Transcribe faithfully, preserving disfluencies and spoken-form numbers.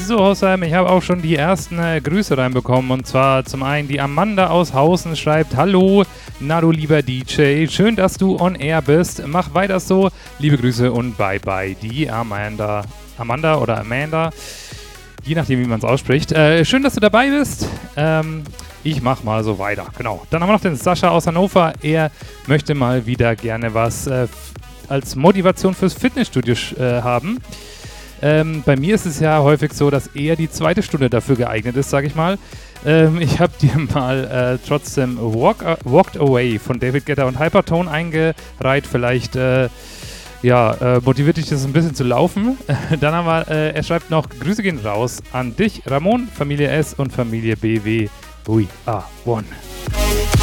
So, Hossam, ich habe auch schon die ersten äh, Grüße reinbekommen. Und zwar zum einen die Amanda aus Hausen schreibt: Hallo, na du lieber D J, schön, dass du on air bist. Mach weiter so. Liebe Grüße und bye bye. Die Amanda. Amanda oder Amanda. Je nachdem, wie man es ausspricht. Äh, schön, dass du dabei bist. Ähm, ich mach mal so weiter. Genau. Dann haben wir noch den Sascha aus Hannover. Er möchte mal wieder gerne was äh, f- als Motivation fürs Fitnessstudio äh, haben. Ähm, bei mir ist es ja häufig so, dass eher die zweite Stunde dafür geeignet ist, sage ich mal. Ähm, ich habe dir mal äh, trotzdem Walk, uh, Walked Away von David Guetta und Hypertone eingereiht. Vielleicht äh, ja, äh, motiviert dich das ein bisschen zu laufen. Dann haben wir, äh, er schreibt noch: Grüße gehen raus an dich, Ramon, Familie S und Familie B W. We are one.